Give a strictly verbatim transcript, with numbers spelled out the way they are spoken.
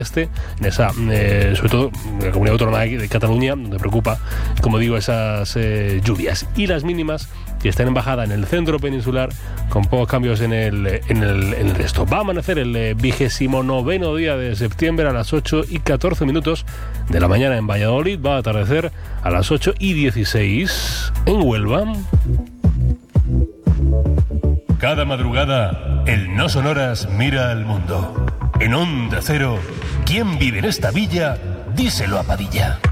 Este, en esa, eh, sobre todo en la comunidad autónoma de Cataluña, donde preocupa, como digo, esas eh, lluvias. Y las mínimas que están en bajada en el centro peninsular, con pocos cambios en el, en el, en el resto. Va a amanecer el vigésimo noveno día de septiembre a las ocho y catorce minutos de la mañana en Valladolid. Va a atardecer a las ocho y dieciséis en Huelva. Cada madrugada, el No Sonoras mira al mundo. En Onda Cero, ¿quién vive en esta villa? Díselo a Padilla.